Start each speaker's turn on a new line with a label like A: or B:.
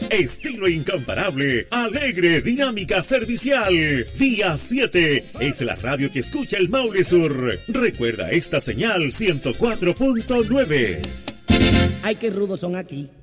A: Estilo incomparable, alegre, dinámica, servicial. Día 7 es la radio que escucha el Maule Sur. Recuerda esta señal 104.9.
B: Ay, qué rudos son aquí.